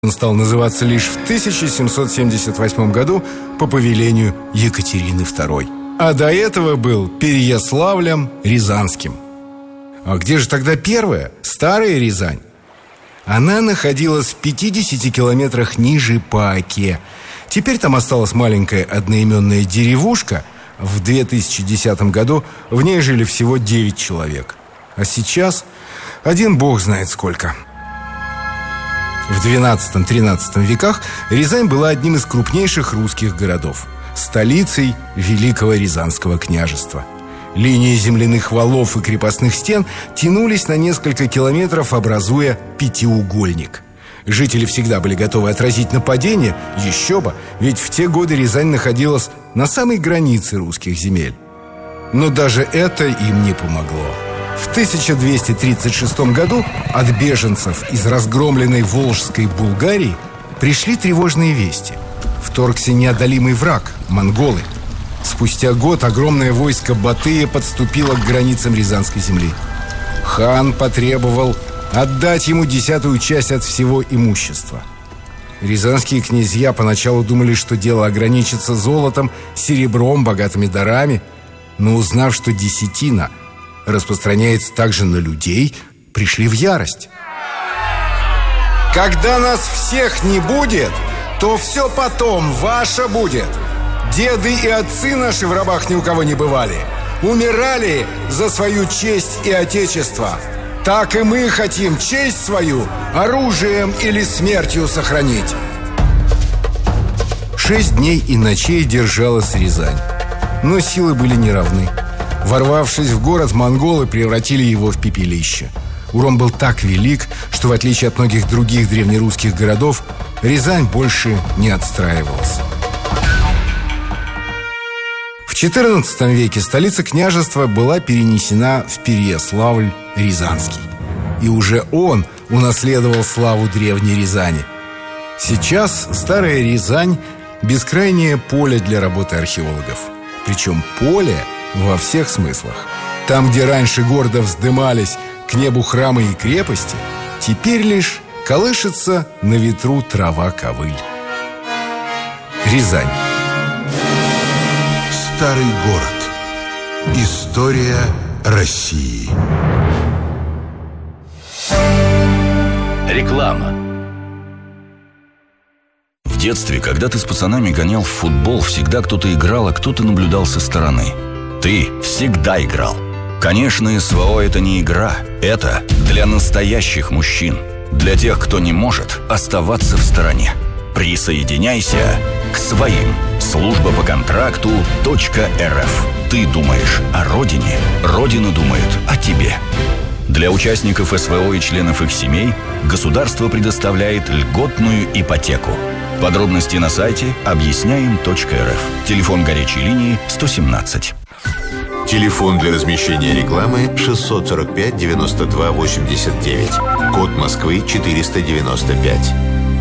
Он стал называться лишь в 1778 году по повелению Екатерины II. А до этого был Переяславлем Рязанским. А где же тогда первая, старая Рязань? Она находилась в 50 километрах ниже по Оке. Теперь там осталась маленькая одноименная деревушка. В 2010 году в ней жили всего 9 человек. А сейчас один бог знает сколько. В XII-XIII веках Рязань была одним из крупнейших русских городов, столицей Великого Рязанского княжества. Линии земляных валов и крепостных стен тянулись на несколько километров, образуя пятиугольник. Жители всегда были готовы отразить нападение, еще бы, ведь в те годы Рязань находилась на самой границе русских земель. Но даже это им не помогло. В 1236 году от беженцев из разгромленной Волжской Булгарии пришли тревожные вести. Вторгся неодолимый враг – монголы. Спустя год огромное войско Батыя подступило к границам Рязанской земли. Хан потребовал отдать ему 10-ю часть от всего имущества. Рязанские князья поначалу думали, что дело ограничится золотом, серебром, богатыми дарами. Но узнав, что десятина распространяется также на людей, пришли в ярость. «Когда нас всех не будет, то все потом ваше будет. Деды и отцы наши в рабах ни у кого не бывали. Умирали за свою честь и отечество. Так и мы хотим честь свою оружием или смертью сохранить». 6 дней и ночей держалась Рязань. Но силы были неравны. Ворвавшись в город, монголы превратили его в пепелище. Урон был так велик, что в отличие от многих других древнерусских городов, Рязань больше не отстраивалась. В XIV веке столица княжества была перенесена в Переяславль-Рязанский. И уже он унаследовал славу древней Рязани. Сейчас старая Рязань – бескрайнее поле для работы археологов. Причем поле во всех смыслах. Там, где раньше гордо вздымались к небу храмы и крепости, теперь лишь колышется на ветру трава-ковыль. Рязань. Старый город. История России. Реклама. В детстве, когда ты с пацанами гонял в футбол, всегда кто-то играл, а кто-то наблюдал со стороны. Ты всегда играл. Конечно, СВО – это не игра. Это для настоящих мужчин. Для тех, кто не может оставаться в стороне. Присоединяйся к своим. Служба по контракту .рф. Ты думаешь о родине, Родина думает о тебе. Для участников СВО и членов их семей государство предоставляет льготную ипотеку. Подробности на сайте объясняем.рф. Телефон горячей линии 117. Телефон для размещения рекламы 645 92 89. Код Москвы 495.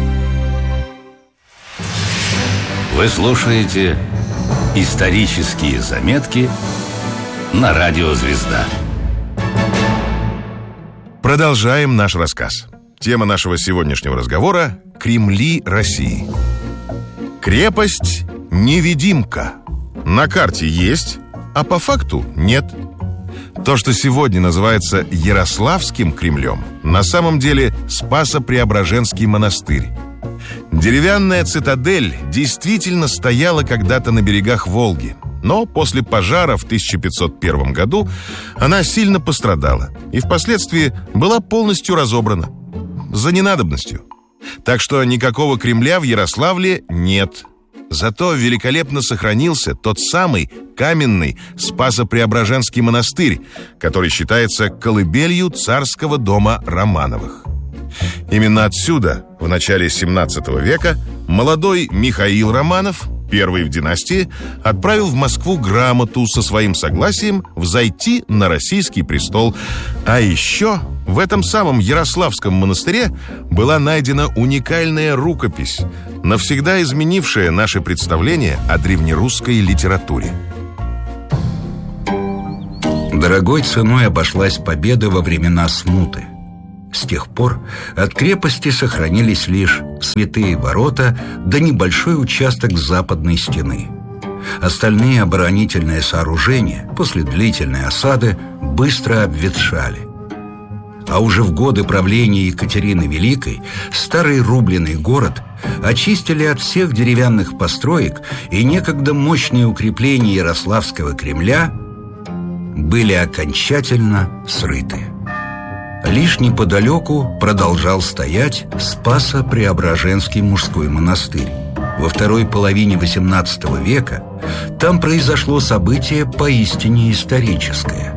Вы слушаете «Исторические заметки» на радио «Звезда». Продолжаем наш рассказ. Тема нашего сегодняшнего разговора – Кремли России. Крепость – невидимка. На карте есть, а по факту нет. То, что сегодня называется Ярославским Кремлем, на самом деле Спасо-Преображенский монастырь. Деревянная цитадель действительно стояла когда-то на берегах Волги, но после пожара в 1501 году она сильно пострадала и впоследствии была полностью разобрана за ненадобностью. Так что никакого Кремля в Ярославле нет. Зато великолепно сохранился тот самый каменный Спасо-Преображенский монастырь, который считается колыбелью царского дома Романовых. Именно отсюда, в начале 17 века, молодой Михаил Романов, первый в династии, отправил в Москву грамоту со своим согласием взойти на российский престол. А еще в этом самом Ярославском монастыре была найдена уникальная рукопись, навсегда изменившая наше представление о древнерусской литературе. Дорогой ценой обошлась победа во времена смуты. С тех пор от крепости сохранились лишь святые ворота да небольшой участок западной стены. Остальные оборонительные сооружения после длительной осады быстро обветшали. А уже в годы правления Екатерины Великой старый рубленый город очистили от всех деревянных построек, и некогда мощные укрепления Ярославского Кремля были окончательно срыты. Лишь неподалеку продолжал стоять Спасо-Преображенский мужской монастырь. Во второй половине XVIII века там произошло событие поистине историческое.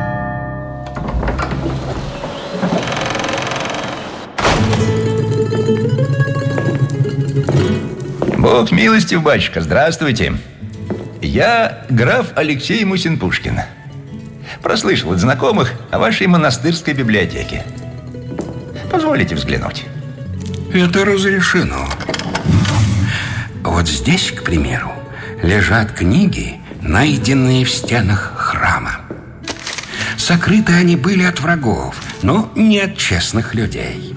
Бог милостив, батюшка, здравствуйте. Я граф Алексей Мусин-Пушкин. Прослышал от знакомых о вашей монастырской библиотеке. Позволите взглянуть? Это разрешено. Вот здесь, к примеру, лежат книги, найденные в стенах храма. Сокрыты они были от врагов, но не от честных людей.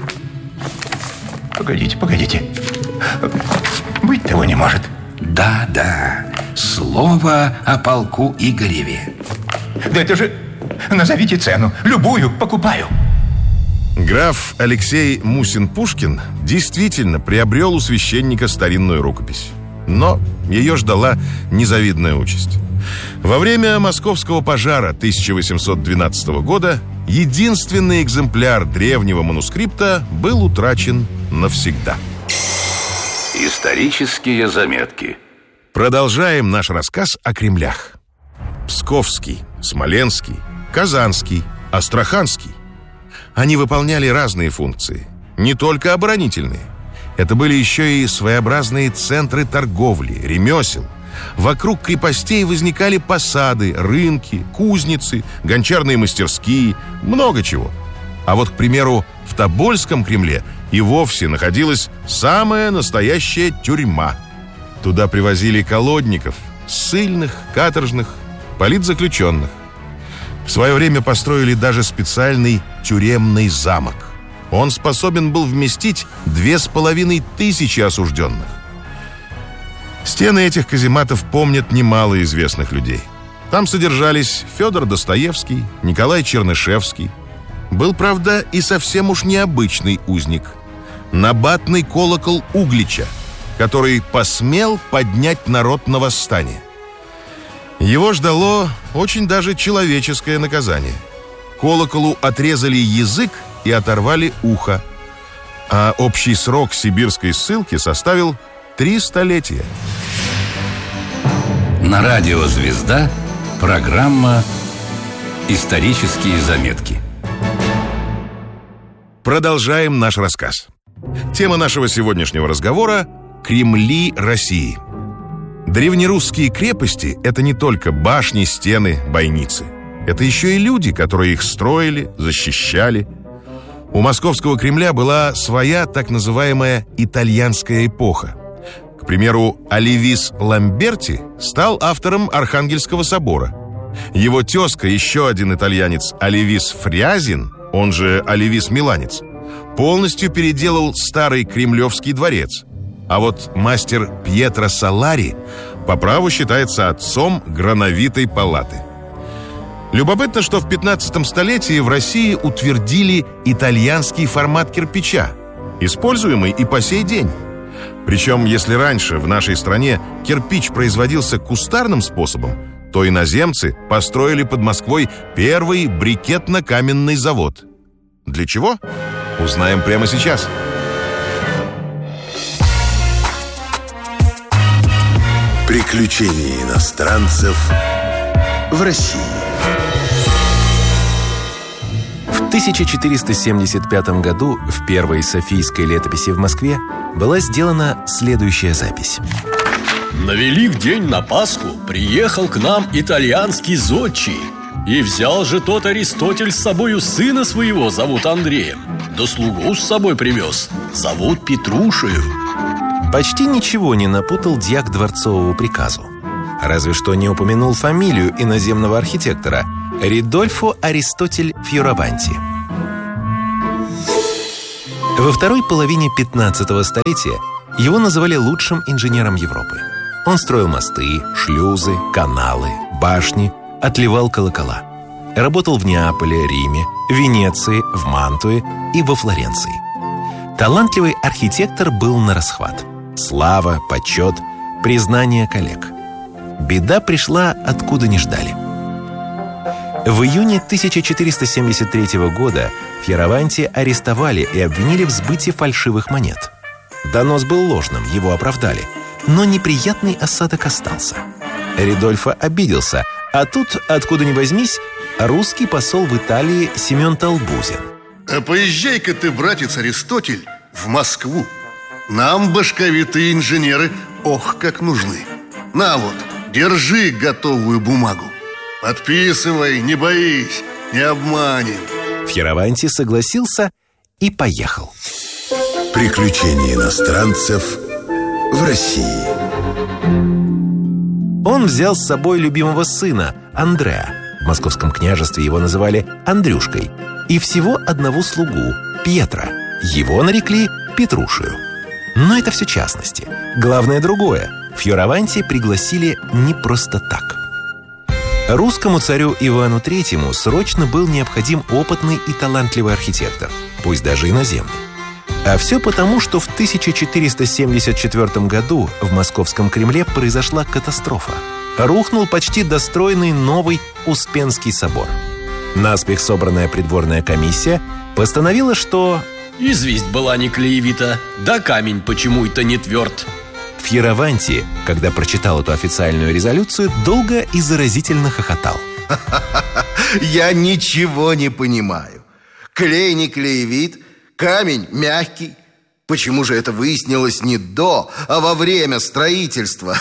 Погодите. Быть того не может. Да, слово о полку Игореве. Да это же... Назовите цену, любую, покупаю. Граф Алексей Мусин-Пушкин действительно приобрел у священника старинную рукопись. Но ее ждала незавидная участь. Во время московского пожара 1812 года единственный экземпляр древнего манускрипта был утрачен навсегда. Исторические заметки. Продолжаем наш рассказ о Кремлях. Псковский, Смоленский, Казанский, Астраханский. Они выполняли разные функции, не только оборонительные. Это были еще и своеобразные центры торговли, ремесел. Вокруг крепостей возникали посады, рынки, кузницы, гончарные мастерские, много чего. А вот, к примеру, в Тобольском Кремле и вовсе находилась самая настоящая тюрьма. Туда привозили колодников, ссыльных, каторжных, политзаключенных. В свое время построили даже специальный тюремный замок. Он способен был вместить 2500 осужденных. Стены этих казематов помнят немало известных людей. Там содержались Федор Достоевский, Николай Чернышевский. Был, правда, и совсем уж необычный узник – набатный колокол Углича, который посмел поднять народ на восстание. Его ждало очень даже человеческое наказание. Колоколу отрезали язык и оторвали ухо, а общий срок сибирской ссылки составил 3 столетия. На радио «Звезда» программа «Исторические заметки». Продолжаем наш рассказ. Тема нашего сегодняшнего разговора – Кремли России. Древнерусские крепости – это не только башни, стены, бойницы. Это еще и люди, которые их строили, защищали. У Московского Кремля была своя так называемая итальянская эпоха. К примеру, Оливис Ламберти стал автором Архангельского собора. Его тезка, еще один итальянец, Оливис Фрязин, он же Оливис Миланец, полностью переделал старый Кремлевский дворец. А вот мастер Пьетро Салари по праву считается отцом Грановитой палаты. Любопытно, что в 15 столетии в России утвердили итальянский формат кирпича, используемый и по сей день. Причем, если раньше в нашей стране кирпич производился кустарным способом, то иноземцы построили под Москвой первый брикетно-каменный завод. Для чего? Узнаем прямо сейчас. Приключения иностранцев в России. В 1475 году в первой Софийской летописи в Москве была сделана следующая запись. На Велик день на Пасху приехал к нам итальянский зодчий. И взял же тот Аристотель с собою сына своего, зовут Андреем. Да слугу с собой привез, зовут Петрушею. Почти ничего не напутал дьяк дворцового приказу. Разве что не упомянул фамилию иноземного архитектора Ридольфо Аристотель Фьораванти. Во второй половине 15-го столетия его называли лучшим инженером Европы. Он строил мосты, шлюзы, каналы, башни, отливал колокола. Работал в Неаполе, Риме, Венеции, в Мантуе и во Флоренции. Талантливый архитектор был нарасхват. Слава, почет, признание коллег. Беда пришла, откуда не ждали. В июне 1473 года Фьораванти арестовали и обвинили в сбытии фальшивых монет. Донос был ложным, его оправдали, но неприятный осадок остался. Ридольфо обиделся, а тут, откуда ни возьмись, русский посол в Италии Семен Толбузин. А поезжай-ка ты, братец Аристотель, в Москву. Нам башковитые инженеры ох, как нужны. На вот, держи готовую бумагу. Подписывай, не боись, не обманем. Фьораванти согласился и поехал. Приключения иностранцев в России. Он взял с собой любимого сына Андреа. В московском княжестве его называли Андрюшкой. И всего одного слугу, Пьетро. Его нарекли Петрушею. Но это все частности. Главное другое. Фьораванти пригласили не просто так. Русскому царю Ивану III срочно был необходим опытный и талантливый архитектор, пусть даже иноземный. А все потому, что в 1474 году в Московском Кремле произошла катастрофа. Рухнул почти достроенный новый Успенский собор. Наспех собранная придворная комиссия постановила, что известь была не клеевита, да камень почему-то не тверд. Фьораванти, когда прочитал эту официальную резолюцию, долго и заразительно хохотал. Я ничего не понимаю. Клей не клеевит, камень мягкий. Почему же это выяснилось не до, а во время строительства?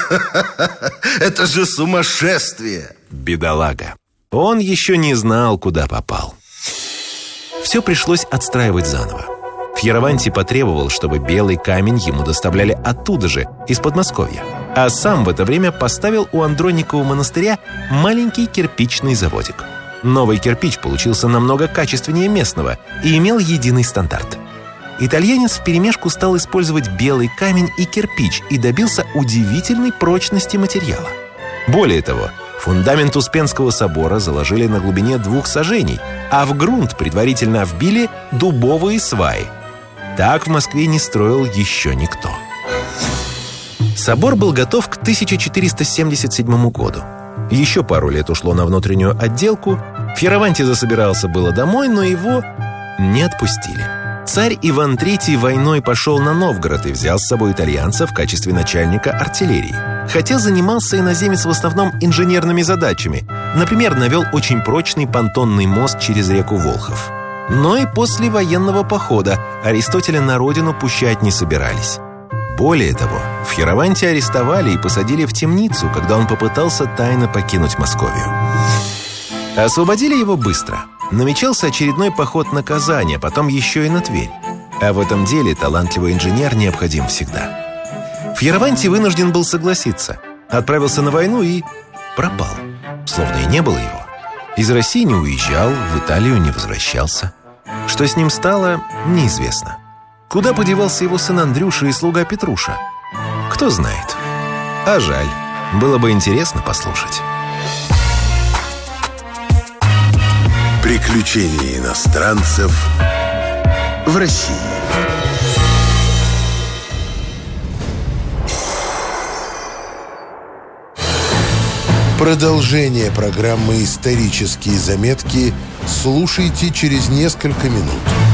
Это же сумасшествие! Бедолага. Он еще не знал, куда попал. Все пришлось отстраивать заново. Фьораванти потребовал, чтобы белый камень ему доставляли оттуда же, из Подмосковья. А сам в это время поставил у Андроникова монастыря маленький кирпичный заводик. Новый кирпич получился намного качественнее местного и имел единый стандарт. Итальянец вперемешку стал использовать белый камень и кирпич и добился удивительной прочности материала. Более того, фундамент Успенского собора заложили на глубине 2 саженей, а в грунт предварительно вбили дубовые сваи. Так в Москве не строил еще никто. Собор был готов к 1477 году. Еще пару лет ушло на внутреннюю отделку. Фьораванти засобирался было домой, но его не отпустили. Царь Иван III войной пошел на Новгород и взял с собой итальянца в качестве начальника артиллерии. Хотя занимался иноземец в основном инженерными задачами. Например, навел очень прочный понтонный мост через реку Волхов. Но и после военного похода Аристотеля на родину пущать не собирались. Более того, Фьораванти арестовали и посадили в темницу, когда он попытался тайно покинуть Московию. Освободили его быстро. Намечался очередной поход на Казань, а потом еще и на Тверь. А в этом деле талантливый инженер необходим всегда. Фьораванти вынужден был согласиться. Отправился на войну и пропал. Словно и не было его. Из России не уезжал, в Италию не возвращался. Что с ним стало, неизвестно. Куда подевался его сын Андрюша и слуга Петруша? Кто знает. А жаль. Было бы интересно послушать. Приключения иностранцев в России. Продолжение программы «Исторические заметки» слушайте через несколько минут.